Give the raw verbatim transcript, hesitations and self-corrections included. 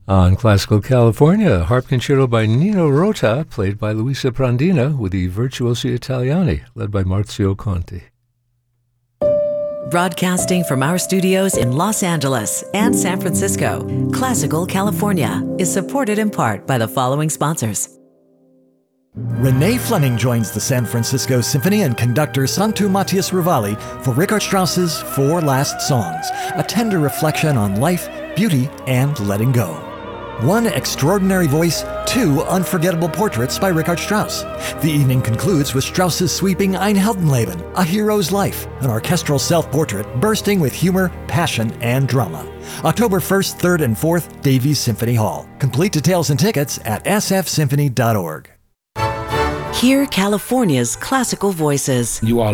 On Classical California, harp concerto by Nino Rota, played by Luisa Prandina, with the Virtuosi Italiani, led by Marzio Conti. Broadcasting from our studios in Los Angeles and San Francisco, Classical California is supported in part by the following sponsors. Renee Fleming joins the San Francisco Symphony and conductor Santu Matias Rivali for Richard Strauss's Four Last Songs, a tender reflection on life, beauty, and letting go. One extraordinary voice, two unforgettable portraits by Richard Strauss. The evening concludes with Strauss's sweeping Ein Heldenleben, A Hero's Life, an orchestral self-portrait bursting with humor, passion, and drama. October first, third, and fourth, Davies Symphony Hall. Complete details and tickets at s f symphony dot org. Hear California's classical voices. You are